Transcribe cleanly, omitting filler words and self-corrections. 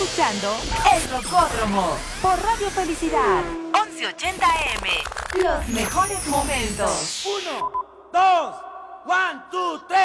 escuchando El Rocódromo por Radio Felicidad 1180 AM. Los mejores momentos. 1, 2, 1, 2, 3.